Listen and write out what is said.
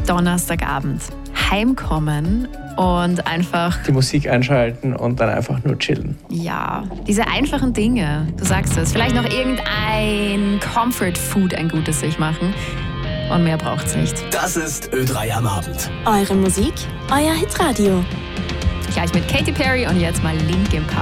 Donnerstagabend heimkommen und einfach die Musik einschalten und dann einfach nur chillen. Ja, diese einfachen Dinge, du sagst es, vielleicht noch irgendein Comfort Food, ein gutes sich machen und mehr braucht's nicht. Das ist Ö3 am Abend. Eure Musik, euer Hitradio. Gleich mit Katy Perry und jetzt mal Linkin Park.